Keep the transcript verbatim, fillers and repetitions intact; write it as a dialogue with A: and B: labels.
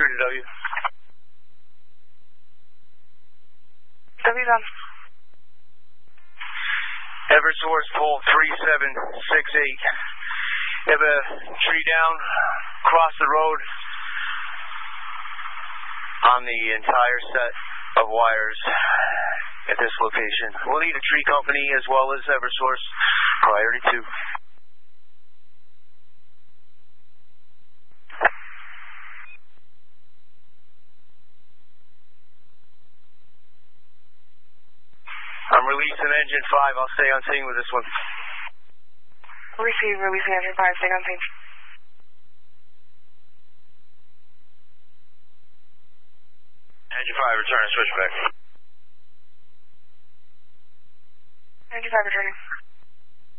A: to W.
B: W done.
A: Eversource pole three seven six eight. You have a tree down across the road on the entire set of wires at this location. We'll need a tree company as well as Eversource. Priority two. I'm releasing engine five. I'll stay on scene with this one.
B: Receive, releasing engine five, stay on scene.
A: Engine five, return, switchback.
B: Engine five returning.